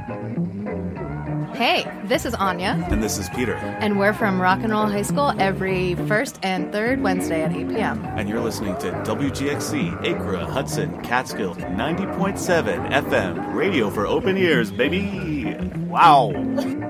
Hey, this is Anya. And this is Peter. And we're from Rock and Roll High School every first and third Wednesday at 8 p.m. And you're listening to WGXC, Acra, Hudson, Catskill, 90.7 FM, radio for open ears, baby. Wow.